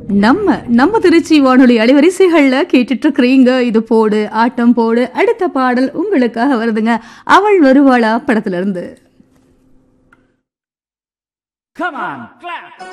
நம்ம திருச்சி வானொலி அலைவரிசைகள்ல கேட்டுட்டு இருக்கிறீங்க. இது போடு ஆட்டம் போடு. அடுத்த பாடல் உங்களுக்காக வருதுங்க. அவள் வருவாளா படத்துல இருந்து. Come on, clap!